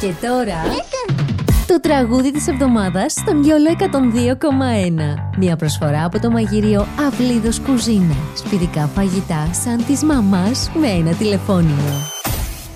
Και τώρα το τραγούδι της εβδομάδας στον Γιόλο 102,1. Μια προσφορά από το μαγειρίο Αυλίδος Κουζίνα. Σπιτικά φαγητά σαν της μαμάς με ένα τηλεφώνημα.